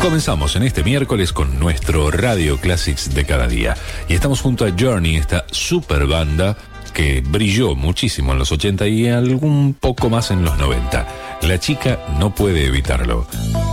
Comenzamos en este miércoles con nuestro Radio Classics de cada día. Y estamos junto a Journey, esta super banda que brilló muchísimo en los 80 y algún poco más en los 90. La chica no puede evitarlo.